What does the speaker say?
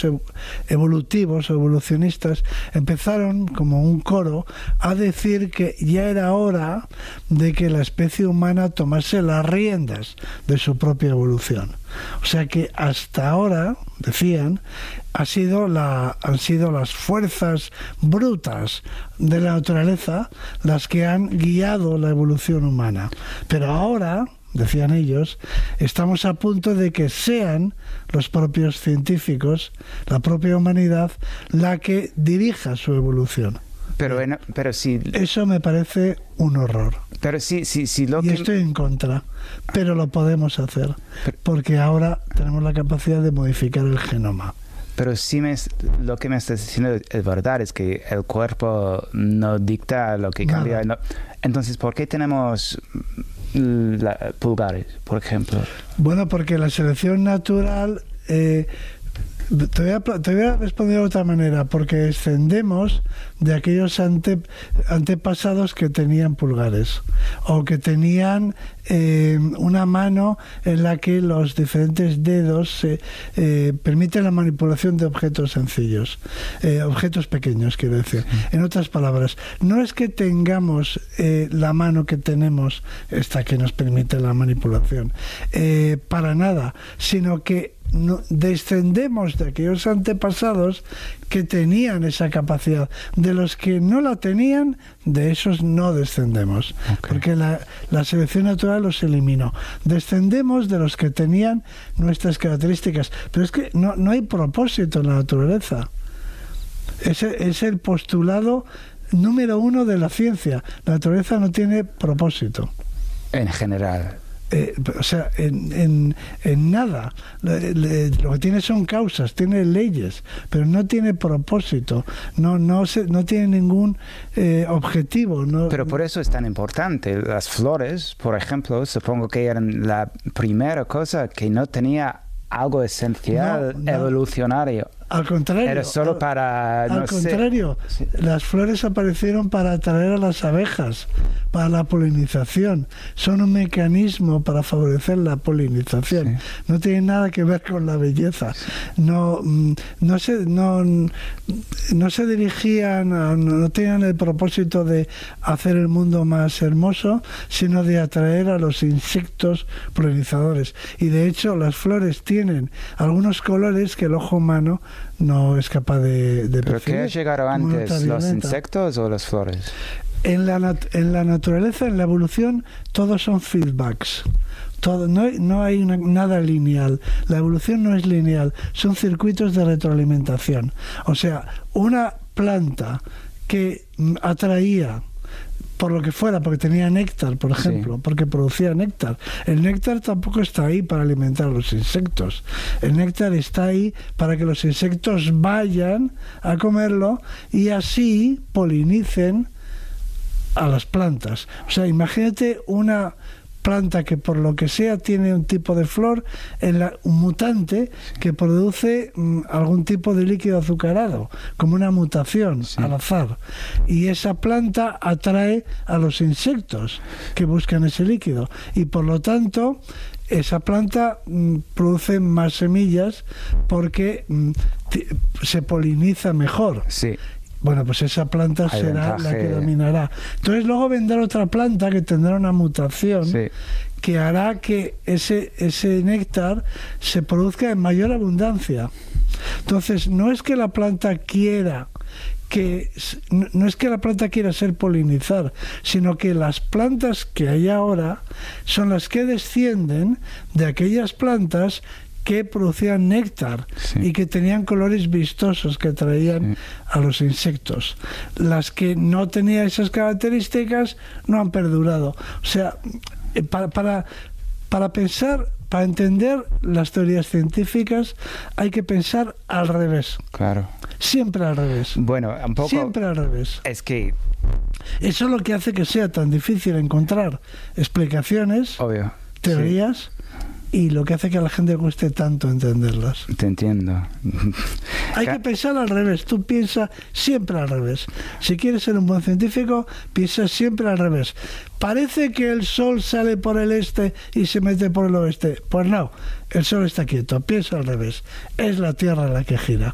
evolutivos o evolucionistas empezaron como un coro a decir que ya era hora de que la especie humana tomase las riendas de su propia evolución. O sea que hasta ahora, decían, han sido las fuerzas brutas de la naturaleza las que han guiado la evolución humana. Pero ahora, decían ellos, estamos a punto de que sean los propios científicos, la propia humanidad, la que dirija su evolución. Pero si... Eso me parece un horror. Pero si y estoy en contra, pero lo podemos hacer, porque ahora tenemos la capacidad de modificar el genoma. Pero lo que me estás diciendo es verdad, es que el cuerpo no dicta lo que cambia. No. Entonces, ¿por qué tenemos pulgares, por ejemplo? Bueno, porque la selección natural... Te voy a responder de otra manera, porque descendemos de aquellos antepasados que tenían pulgares o que tenían una mano en la que los diferentes dedos permiten la manipulación de objetos sencillos, objetos pequeños, quiero decir. En otras palabras, no es que tengamos la mano que tenemos, esta que nos permite la manipulación, para nada, sino que descendemos de aquellos antepasados que tenían esa capacidad. De los que no la tenían, de esos no descendemos, porque la selección natural los eliminó. Descendemos de los que tenían nuestras características, pero es que no hay propósito en la naturaleza. Es el postulado número 1 de la ciencia. La naturaleza no tiene propósito. En general. O sea, en nada. Lo que tiene son causas, tiene leyes, pero no tiene propósito, no tiene ningún objetivo. Pero por eso es tan importante. Las flores, por ejemplo, supongo que eran la primera cosa que no tenía algo esencial evolucionario. Al contrario. Era solo para... Al contrario, las flores aparecieron para atraer a las abejas, para la polinización. Son un mecanismo para favorecer la polinización. Sí. No tiene nada que ver con la belleza. No se dirigían, no tenían el propósito de hacer el mundo más hermoso, sino de atraer a los insectos polinizadores. Y de hecho, las flores tienen algunos colores que el ojo humano no es capaz de ¿Pero percibir. qué llegaron antes, los insectos o las flores? En la naturaleza, en la evolución, todos son feedbacks. No hay nada lineal. La evolución no es lineal, son circuitos de retroalimentación. O sea, una planta que atraía por lo que fuera, porque tenía néctar, por ejemplo, porque producía néctar. El néctar tampoco está ahí para alimentar a los insectos. El néctar está ahí para que los insectos vayan a comerlo y así polinicen a las plantas. O sea, imagínate una planta que por lo que sea tiene un tipo de flor, un mutante que produce algún tipo de líquido azucarado, como una mutación al azar. Y esa planta atrae a los insectos que buscan ese líquido. Y por lo tanto, esa planta produce más semillas porque se poliniza mejor. Sí. Bueno, pues esa planta será la que dominará. Entonces luego vendrá otra planta que tendrá una mutación que hará que ese néctar se produzca en mayor abundancia. Entonces no es que la planta quiera ser polinizar, sino que las plantas que hay ahora son las que descienden de aquellas plantas que producían néctar y que tenían colores vistosos que atraían a los insectos. Las que no tenían esas características no han perdurado. O sea, para pensar, para entender las teorías científicas, hay que pensar al revés. Claro. Siempre al revés. Bueno, un poco... Siempre al revés. Es que... Eso es lo que hace que sea tan difícil encontrar explicaciones, teorías... Y lo que hace que a la gente le cueste tanto entenderlas. Te entiendo. Hay que pensar al revés. Tú piensas siempre al revés. Si quieres ser un buen científico, piensa siempre al revés. Parece que el sol sale por el este y se mete por el oeste. Pues no, el sol está quieto. Piensa al revés. Es la Tierra la que gira.